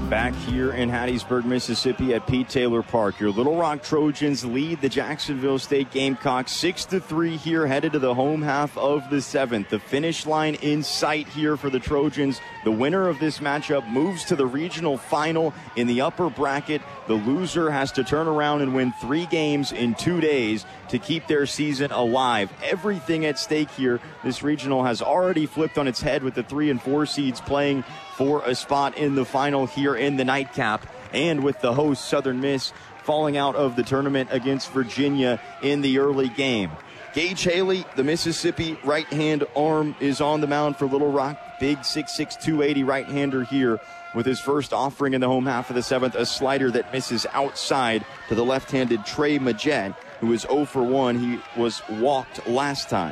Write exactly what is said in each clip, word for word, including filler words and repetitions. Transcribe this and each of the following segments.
Back here in Hattiesburg, Mississippi at Pete Taylor Park. Your Little Rock Trojans lead the Jacksonville State Gamecocks six to three here, headed to the home half of the seventh. The finish line in sight here for the Trojans. The winner of this matchup moves to the regional final in the upper bracket. The loser has to turn around and win three games in two days to keep their season alive. Everything at stake here. This regional has already flipped on its head with the three and four seeds playing for a spot in the final here in the nightcap, and with the host Southern Miss falling out of the tournament against Virginia in the early game. Gage Haley, the Mississippi right-hand arm, is on the mound for Little Rock. Big six six, two eighty right-hander here with his first offering in the home half of the seventh, a slider that misses outside to the left-handed Trey Majette, who is oh for one. He was walked last time.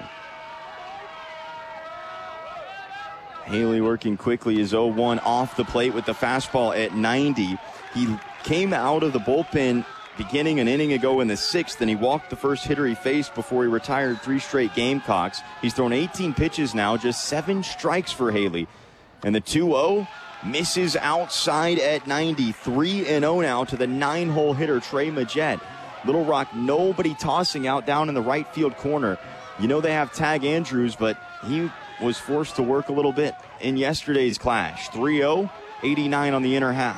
Haley working quickly is oh one off the plate with the fastball at ninety. He came out of the bullpen beginning an inning ago in the sixth, and he walked the first hitter he faced before he retired three straight Gamecocks. He's thrown eighteen pitches now, just seven strikes for Haley. And the two oh misses outside at ninety. three and oh now to the nine-hole hitter, Trey Majette. Little Rock, nobody tossing out down in the right field corner. You know they have Tag Andrews, but he was forced to work a little bit in yesterday's clash. three oh, eighty-nine on the inner half.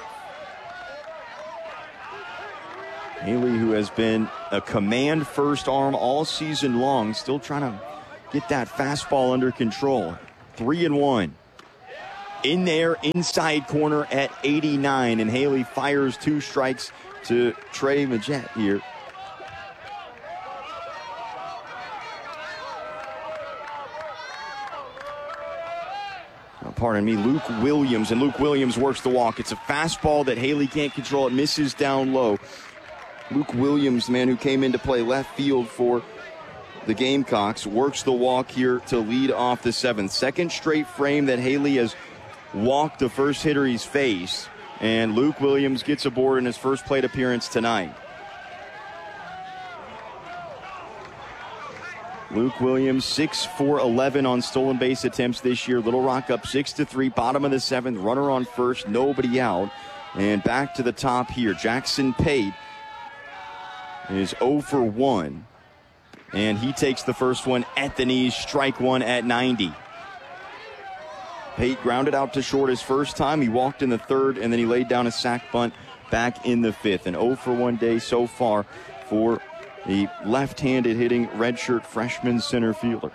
Haley, who has been a command first arm all season long, still trying to get that fastball under control. Three and one. In there, inside corner at eighty-nine, and Haley fires two strikes to Trey Majette here. Pardon me, Luke Williams, and Luke Williams works the walk. It's a fastball that Haley can't control. It misses down low. Luke Williams, the man who came in to play left field for the Gamecocks, works the walk here to lead off the seventh. Second straight frame that Haley has walked the first hitter he's faced, and Luke Williams gets aboard in his first plate appearance tonight. Luke Williams, six for eleven on stolen base attempts this year. Little Rock up six to three, bottom of the seventh, runner on first, nobody out. And back to the top here. Jackson Pate is oh for one. And he takes the first one at the knees, strike one at ninety. Pate grounded out to short his first time. He walked in the third, and then he laid down a sac bunt back in the fifth. An oh for one day so far for the left-handed hitting redshirt freshman center fielder.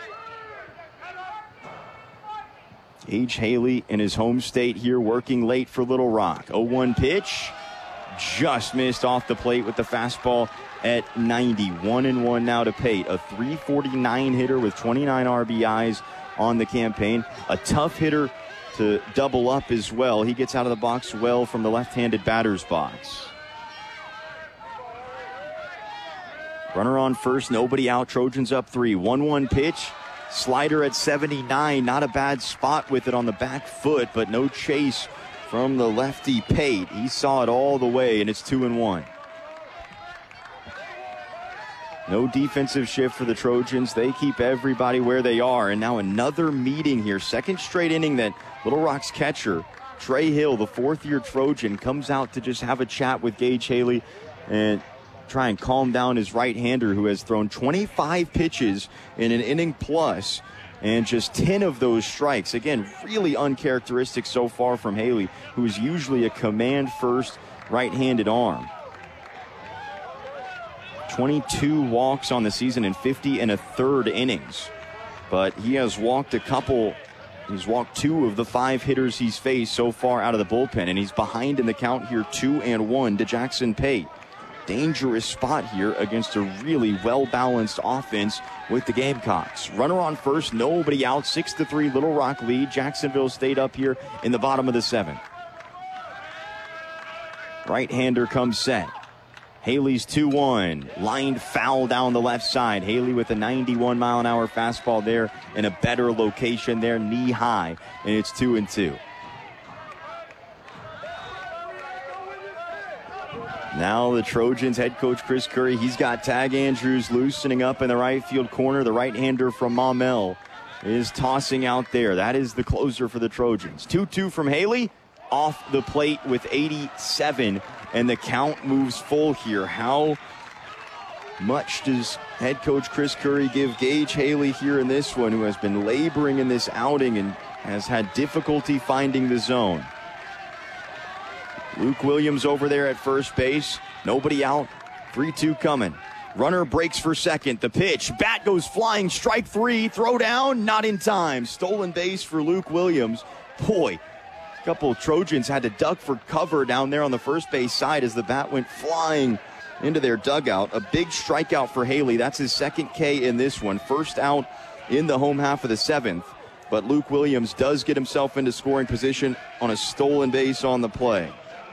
Gage Haley in his home state here, working late for Little Rock. oh one pitch, just missed off the plate with the fastball at ninety. One and one now to Pate, a three forty-nine hitter with twenty-nine R B Is on the campaign. A tough hitter to double up as well. He gets out of the box well from the left-handed batter's box. Runner on first, nobody out. Trojans up three. one one pitch. Slider at seventy-nine. Not a bad spot with it on the back foot, but no chase from the lefty Pate. He saw it all the way, and it's two and one. No defensive shift for the Trojans. They keep everybody where they are. And now another meeting here. Second straight inning that Little Rock's catcher, Trey Hill, the fourth-year Trojan, comes out to just have a chat with Gage Haley and try and calm down his right-hander, who has thrown twenty-five pitches in an inning plus and just ten of those strikes. Again, really uncharacteristic so far from Haley, who is usually a command-first right-handed arm. twenty-two walks on the season in fifty and a third innings. But he has walked a couple, he's walked two of the five hitters he's faced so far out of the bullpen, and he's behind in the count here, two and one to Jackson Pate. Dangerous spot here against a really well-balanced offense with the Gamecocks. Runner on first, nobody out, six to three, Little Rock lead. Jacksonville State up here in the bottom of the seventh. Right-hander comes set. Haley's two one, lined foul down the left side. Haley with a ninety-one mile an hour fastball there in a better location there, knee high, and it's two and two. Now the Trojans head coach Chris Curry, he's got Tag Andrews loosening up in the right field corner. The right-hander from Maumelle is tossing out there. That is the closer for the Trojans. two two from Haley. off the plate with eighty-seven, and the count moves full here. How much does head coach Chris Curry give Gage Haley here in this one, who has been laboring in this outing and has had difficulty finding the zone? Luke Williams over there at first base. Nobody out. three two coming. Runner breaks for second. The pitch. Bat goes flying. Strike three. Throw down. Not in time. Stolen base for Luke Williams. Boy, a couple of Trojans had to duck for cover down there on the first base side as the bat went flying into their dugout. A big strikeout for Haley. That's his second K in this one. First out in the home half of the seventh. But Luke Williams does get himself into scoring position on a stolen base on the play.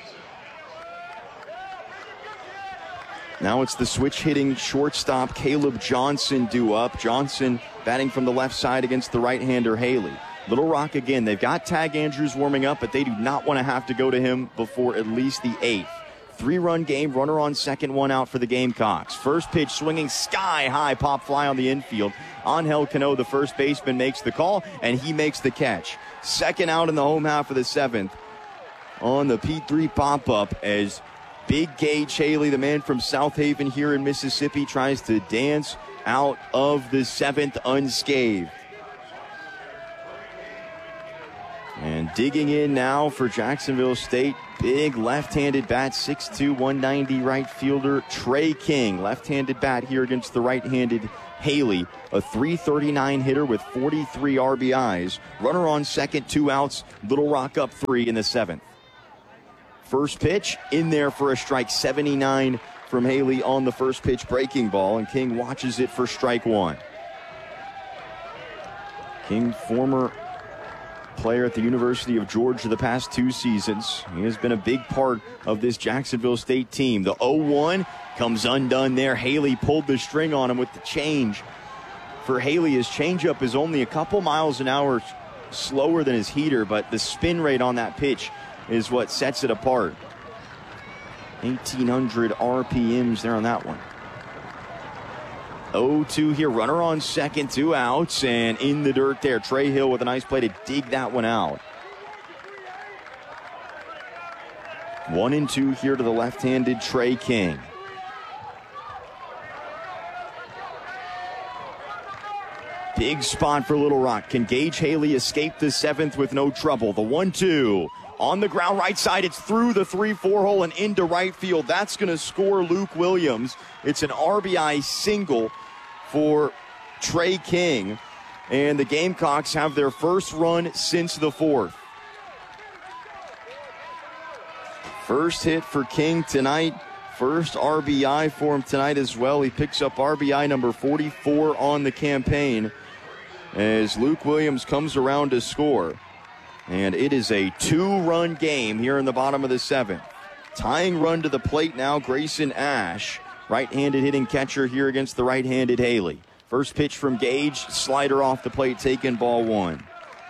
Now it's the switch-hitting shortstop Caleb Johnson due up. Johnson batting from the left side against the right-hander Haley. Little Rock again. They've got Tag Andrews warming up, but they do not want to have to go to him before at least the eighth. Three-run game, runner on second, one out for the Gamecocks. First pitch swinging sky-high, pop fly on the infield. Angel Cano, the first baseman, makes the call, and he makes the catch. Second out in the home half of the seventh on the P three pop-up as Big Gage Haley, the man from South Haven here in Mississippi, tries to dance out of the seventh unscathed. And digging in now for Jacksonville State, big left-handed bat, six two, one ninety right fielder Trey King. Left-handed bat here against the right-handed Haley, a three thirty-nine hitter with forty-three R B Is. Runner on second, two outs. Little Rock up three in the seventh. First pitch in there for a strike, seventy-nine from Haley on the first pitch breaking ball, and King watches it for strike one. King, former player at the University of Georgia the past two seasons. He has been a big part of this Jacksonville State team. The oh one comes undone there. Haley pulled the string on him with the change. For Haley, his changeup is only a couple miles an hour slower than his heater, but the spin rate on that pitch is what sets it apart. eighteen hundred R P Ms there on that one. oh two here, runner on second, two outs, and in the dirt there. Trey Hill with a nice play to dig that one out. One and two here to the left-handed Trey King. Big spot for Little Rock. Can Gage Haley escape the seventh with no trouble? The one two. On the ground right side, it's through the three four hole and into right field. That's going to score Luke Williams. It's an R B I single for Trey King. And the Gamecocks have their first run since the fourth. First hit for King tonight. First R B I for him tonight as well. He picks up R B I number forty-four on the campaign as Luke Williams comes around to score. And it is a two-run game here in the bottom of the seventh. Tying run to the plate now, Grayson Ash. Right-handed hitting catcher here against the right-handed Haley. First pitch from Gage, slider off the plate, taken ball one.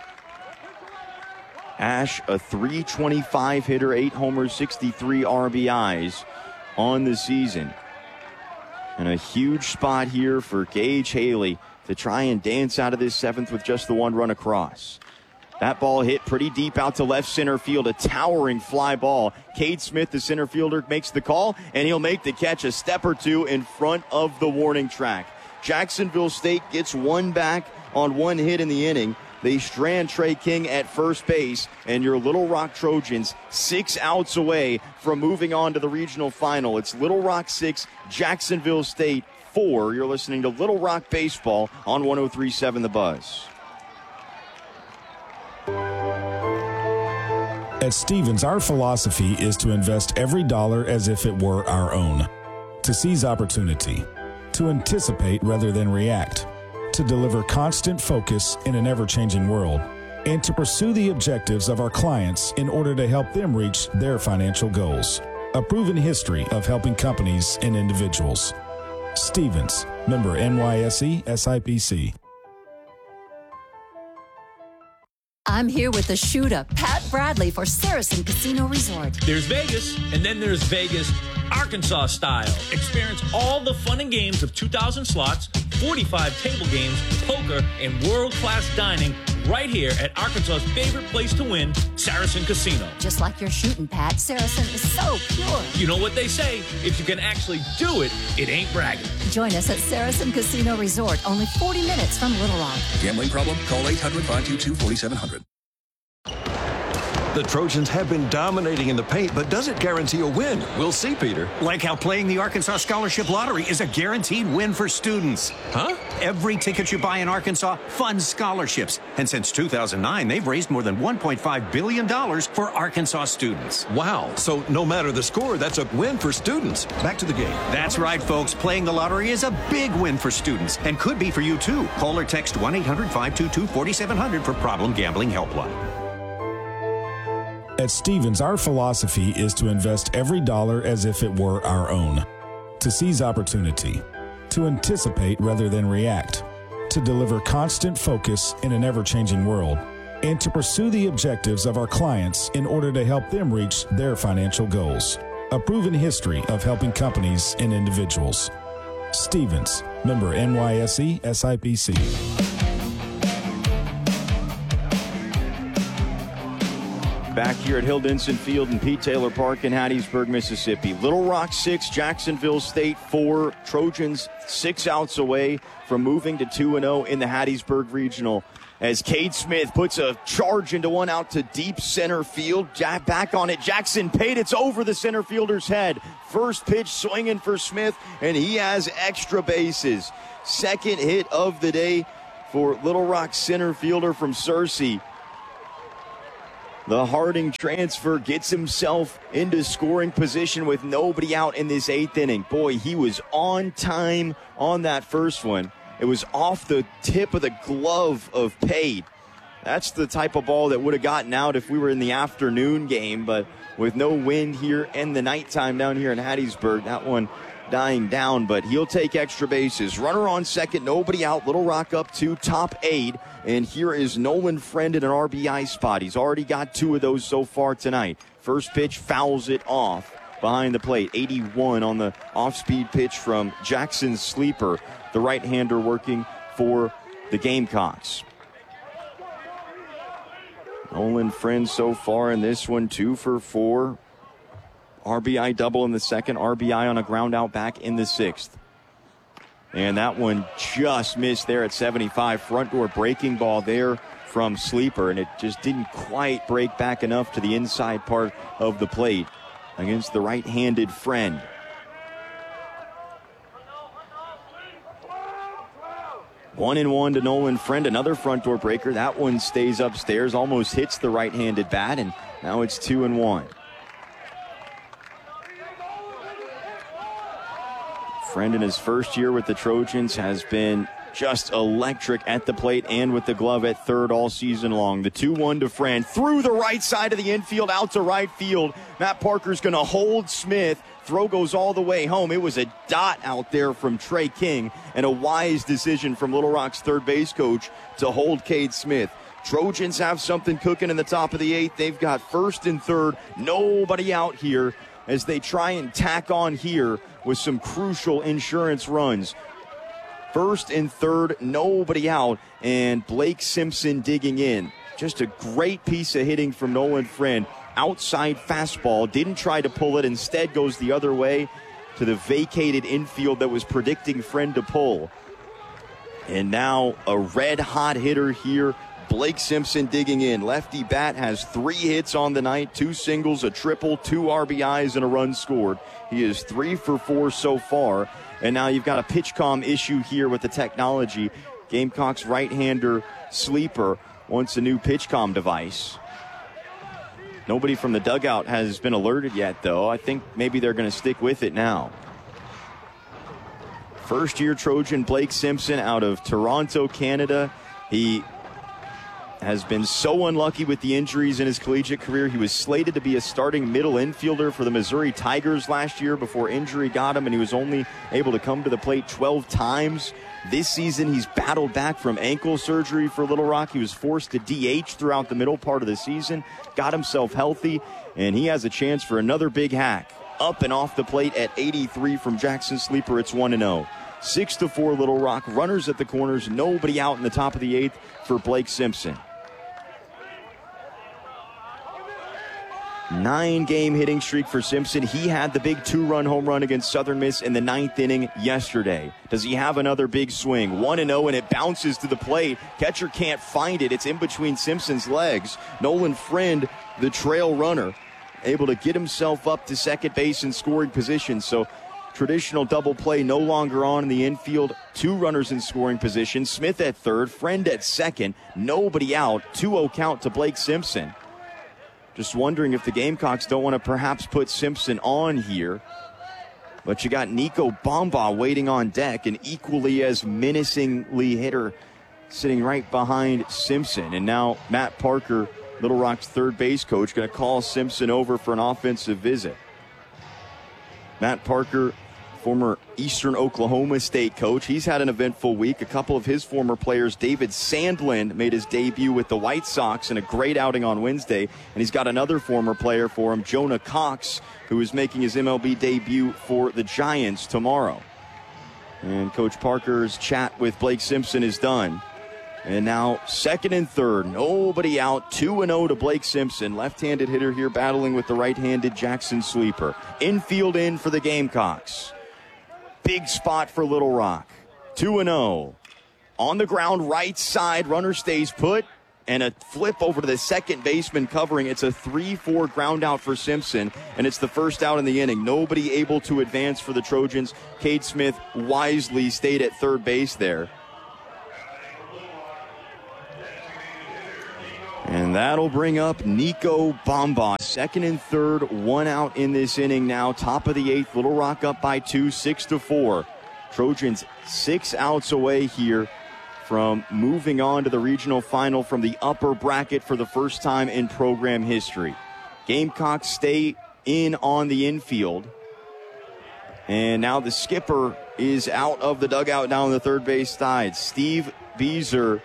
Ash, a three twenty-five hitter, eight homers, sixty-three R B Is on the season. And a huge spot here for Gage Haley to try and dance out of this seventh with just the one run across. That ball hit pretty deep out to left center field, a towering fly ball. Cade Smith, the center fielder, makes the call, and he'll make the catch a step or two in front of the warning track. Jacksonville State gets one back on one hit in the inning. They strand Trey King at first base, and your Little Rock Trojans six outs away from moving on to the regional final. It's Little Rock six, Jacksonville State four. You're listening to Little Rock Baseball on one oh three point seven The Buzz. At Stevens, our philosophy is to invest every dollar as if it were our own, to seize opportunity, to anticipate rather than react, to deliver constant focus in an ever-changing world, and to pursue the objectives of our clients in order to help them reach their financial goals. A proven history of helping companies and individuals. Stevens, member N Y S E S I P C. I'm here with the shooter, Pat Bradley, for Saracen Casino Resort. There's Vegas, and then there's Vegas Arkansas style. Experience all the fun and games of two thousand slots, forty-five table games, poker, and world-class dining right here at Arkansas's favorite place to win, Saracen Casino. Just like your shooting, Pat, Saracen is so pure. You know what they say, if you can actually do it, it ain't bragging. Join us at Saracen Casino Resort, only forty minutes from Little Rock. Gambling problem? Call eight hundred, five two two, four seven zero zero. The Trojans have been dominating in the paint, but does it guarantee a win? We'll see, Peter. Like how playing the Arkansas Scholarship Lottery is a guaranteed win for students. Huh? Every ticket you buy in Arkansas funds scholarships. And since two thousand nine, they've raised more than one point five billion dollars for Arkansas students. Wow. So no matter the score, that's a win for students. Back to the game. That's right, folks. Playing the lottery is a big win for students and could be for you, too. Call or text one eight hundred, five two two, four seven zero zero for Problem Gambling Helpline. At Stevens, our philosophy is to invest every dollar as if it were our own, to seize opportunity, to anticipate rather than react, to deliver constant focus in an ever-changing world, and to pursue the objectives of our clients in order to help them reach their financial goals. A proven history of helping companies and individuals. Stevens, member N Y S E S I P C. Back here at Hill Denson Field and Pete Taylor Park in Hattiesburg, Mississippi. Little Rock six, Jacksonville State four. Trojans six outs away from moving to two and oh in the Hattiesburg Regional. As Cade Smith puts a charge into one out to deep center field. Jack back on it. Jackson Pate. It's over the center fielder's head. First pitch swinging for Smith, and he has extra bases. Second hit of the day for Little Rock center fielder from Searcy. The Harding transfer gets himself into scoring position with nobody out in this eighth inning. Boy, he was on time on that first one. It was off the tip of the glove of Pate. That's the type of ball that would have gotten out if we were in the afternoon game, but with no wind here and the nighttime down here in Hattiesburg, that one dying down, but he'll take extra bases. Runner on second, nobody out. Little Rock up two, top eight. And here is Nolan Friend in an R B I spot. He's already got two of those so far tonight. First pitch fouls it off behind the plate. eighty-one on the off-speed pitch from Jackson Sleeper, the right-hander working for the Gamecocks. Nolan Friend so far in this one, two for four. R B I double in the second, R B I on a ground out back in the sixth. And that one just missed there at seventy-five. Front door breaking ball there from Sleeper, and it just didn't quite break back enough to the inside part of the plate against the right-handed Friend. One and one to Nolan Friend, another front door breaker. That one stays upstairs, almost hits the right-handed bat, and now it's two and one. Friend in his first year with the Trojans has been just electric at the plate and with the glove at third all season long. The two one to Friend through the right side of the infield out to right field. Matt Parker's going to hold Smith. Throw goes all the way home. It was a dot out there from Trey King, and a wise decision from Little Rock's third base coach to hold Cade Smith. Trojans have something cooking in the top of the eighth. They've got first and third, nobody out here as they try and tack on here with some crucial insurance runs. First and third, nobody out, and Blake Simpson digging in. Just a great piece of hitting from Nolan Friend. Outside fastball, didn't try to pull it, instead goes the other way to the vacated infield that was predicting Friend to pull. And now a red-hot hitter here, Blake Simpson digging in. Lefty bat has three hits on the night, two singles, a triple, two R B Is, and a run scored. He is three for four so far. And now you've got a pitch-com issue here with the technology. Gamecocks right-hander Sleeper wants a new pitch-com device. Nobody from the dugout has been alerted yet, though. I think maybe they're going to stick with it now. First-year Trojan Blake Simpson out of Toronto, Canada. He has been so unlucky with the injuries in his collegiate career. He was slated to be a starting middle infielder for the Missouri Tigers last year before injury got him, and he was only able to come to the plate twelve times. This season, he's battled back from ankle surgery for Little Rock. He was forced to D H throughout the middle part of the season, got himself healthy, and he has a chance for another big hack. up and off the plate at eighty-three from Jackson Sleeper. It's one and oh. six to four Little Rock. Runners at the corners. Nobody out in the top of the eighth for Blake Simpson. Nine-game hitting streak for Simpson. He had the big two-run home run against Southern Miss in the ninth inning yesterday. Does he have another big swing? one and oh, and it bounces to the plate. Catcher can't find it. It's in between Simpson's legs. Nolan Friend, the trail runner, able to get himself up to second base in scoring position. So traditional double play no longer on in the infield. Two runners in scoring position. Smith at third, Friend at second. Nobody out. two oh count to Blake Simpson. Just wondering if the Gamecocks don't want to perhaps put Simpson on here. But you got Nico Bamba waiting on deck, an equally as menacingly hitter sitting right behind Simpson. And now Matt Parker, Little Rock's third base coach, going to call Simpson over for an offensive visit. Matt Parker, former Eastern Oklahoma State coach. He's had an eventful week. A couple of his former players, David Sandlin, made his debut with the White Sox in a great outing on Wednesday. And he's got another former player for him, Jonah Cox, who is making his M L B debut for the Giants tomorrow. And Coach Parker's chat with Blake Simpson is done. And now second and third, nobody out, two and oh to Blake Simpson. Left-handed hitter here battling with the right-handed Jackson Sleeper. Infield in for the Gamecocks. Big spot for Little Rock. two and oh. On the ground, right side, runner stays put. And a flip over to the second baseman covering. It's a three four ground out for Simpson. And it's the first out in the inning. Nobody able to advance for the Trojans. Cade Smith wisely stayed at third base there. And that'll bring up Nico Bamba. Second and third, one out in this inning now. Top of the eighth, Little Rock up by two, six to four. Trojans six outs away here from moving on to the regional final from the upper bracket for the first time in program history. Gamecocks stay in on the infield. And now the skipper is out of the dugout now on the third base side. Steve Beezer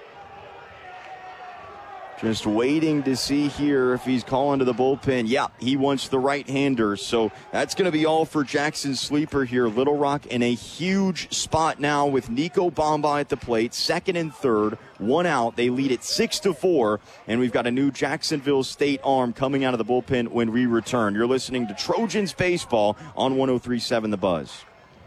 just waiting to see here if he's calling to the bullpen. Yeah, he wants the right-hander. So that's going to be all for Jackson Sleeper here. Little Rock in a huge spot now with Nico Bamba at the plate. Second and third, one out. They lead it six to four. And we've got a new Jacksonville State arm coming out of the bullpen when we return. You're listening to Trojans Baseball on one oh three point seven The Buzz.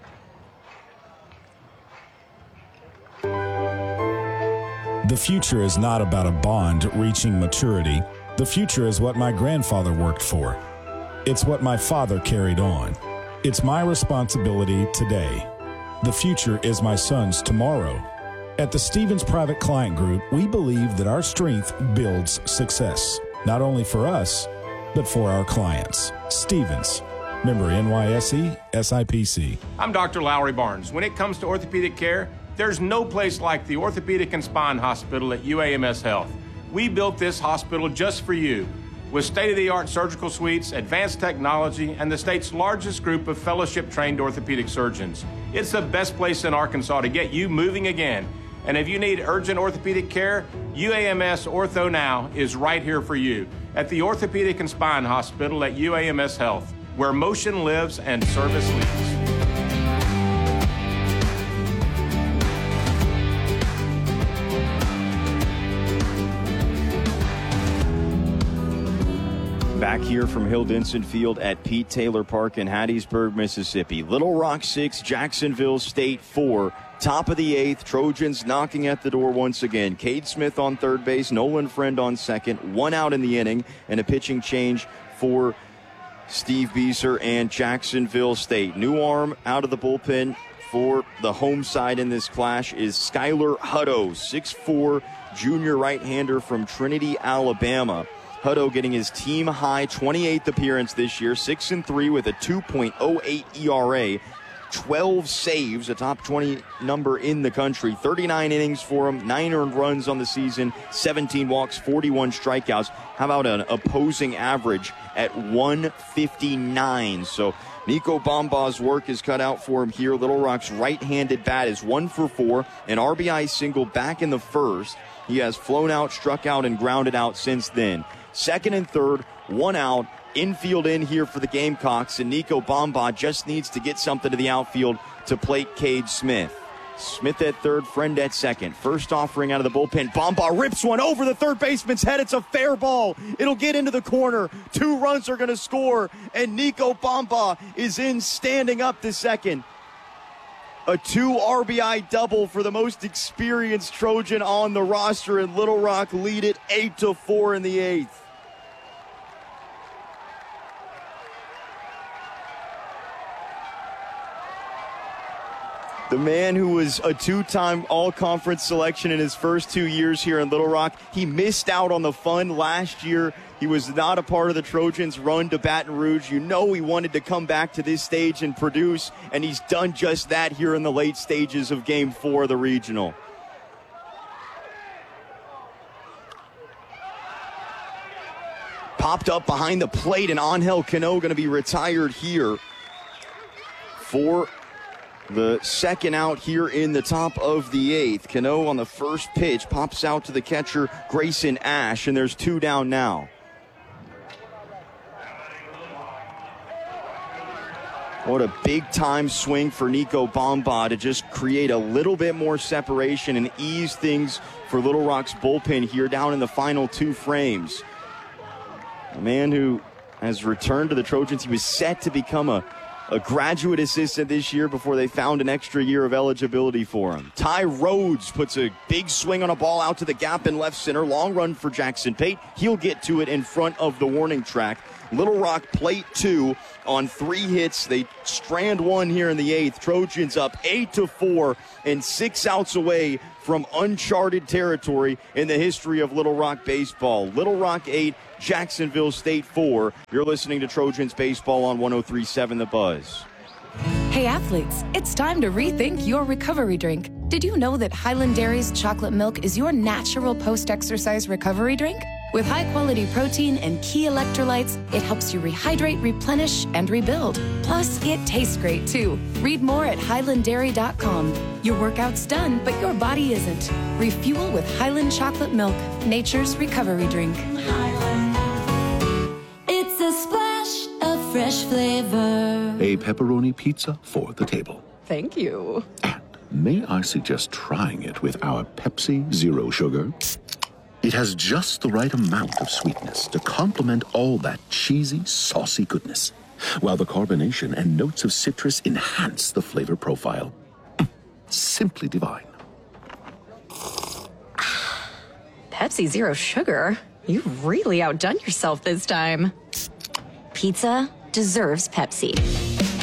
The future is not about a bond reaching maturity. The future is what my grandfather worked for. It's what my father carried on. It's my responsibility today. The future is my son's tomorrow. At the Stevens Private Client Group, we believe that our strength builds success, not only for us, but for our clients. Stevens, member N Y S E, S I P C. I'm Doctor Lowry Barnes. When it comes to orthopedic care, there's no place like the Orthopedic and Spine Hospital at U A M S Health. We built this hospital just for you, with state-of-the-art surgical suites, advanced technology, and the state's largest group of fellowship-trained orthopedic surgeons. It's the best place in Arkansas to get you moving again. And if you need urgent orthopedic care, U A M S Ortho Now is right here for you at the Orthopedic and Spine Hospital at U A M S Health, where motion lives and service leads. Back here from Hill Denson Field at Pete Taylor Park in Hattiesburg, Mississippi. Little Rock six, Jacksonville State four. Top of the eighth, Trojans knocking at the door once again. Cade Smith on third base, Nolan Friend on second. One out in the inning, and a pitching change for Steve Beezer and Jacksonville State. New arm out of the bullpen for the home side in this clash is Skylar Hutto, six foot four junior right-hander from Trinity, Alabama. Hutto getting his team-high twenty-eighth appearance this year, six and three with a two point oh eight E R A, twelve saves, a top twenty number in the country, thirty-nine innings for him, nine earned runs on the season, seventeen walks, forty-one strikeouts. How about an opposing average at one fifty-nine? So Nico Bamba's work is cut out for him here. Little Rock's right-handed bat is one for four, an R B I single back in the first. He has flown out, struck out, and grounded out since then. Second and third, one out. infield in here for the Gamecocks, and Nico Bamba just needs to get something to the outfield to plate Cade Smith. Smith at third, Friend at second. First offering out of the bullpen. Bamba rips one over the third baseman's head. It's a fair ball. It'll get into the corner. Two runs are going to score, and Nico Bamba is in standing up to second. A two R B I double for the most experienced Trojan on the roster, and Little Rock lead it eight to four in the eighth. The man who was a two-time all-conference selection in his first two years here in Little Rock, he missed out on the fun last year. He was not a part of the Trojans' run to Baton Rouge. You know he wanted to come back to this stage and produce, and he's done just that here in the late stages of Game four of the Regional. Popped up behind the plate, and Angel Cano going to be retired here for the second out here in the top of the eighth. Cano on the first pitch pops out to the catcher, Grayson Ash, and there's two down now. What a big-time swing for Nico Bamba to just create a little bit more separation and ease things for Little Rock's bullpen here down in the final two frames. A man who has returned to the Trojans. He was set to become a A graduate assistant this year before they found an extra year of eligibility for him. Ty Rhodes puts a big swing on a ball out to the gap in left center. Long run for Jackson Pate. He'll get to it in front of the warning track. Little Rock plate two on three hits. They strand one here in the eighth. Trojans up eight to four and six outs away from uncharted territory in the history of Little Rock baseball. Little Rock eight, Jacksonville State four. You're listening to Trojans Baseball on one oh three point seven The Buzz. Hey athletes, it's time to rethink your recovery drink. Did you know that Highland Dairy's chocolate milk is your natural post-exercise recovery drink? With high-quality protein and key electrolytes, it helps you rehydrate, replenish, and rebuild. Plus, it tastes great, too. Read more at highland dairy dot com. Your workout's done, but your body isn't. Refuel with Highland Chocolate Milk, nature's recovery drink. It's a splash of fresh flavor. A pepperoni pizza for the table. Thank you. And may I suggest trying it with our Pepsi Zero Sugar? It has just the right amount of sweetness to complement all that cheesy, saucy goodness, while the carbonation and notes of citrus enhance the flavor profile. Simply divine. Pepsi Zero Sugar? You've really outdone yourself this time. Pizza deserves Pepsi.